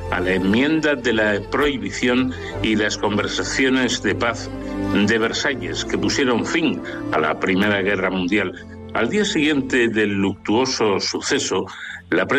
a la enmienda de la prohibición y las conversaciones de paz de Versalles, que pusieron fin a la Primera Guerra Mundial. Al día siguiente del luctuoso suceso, la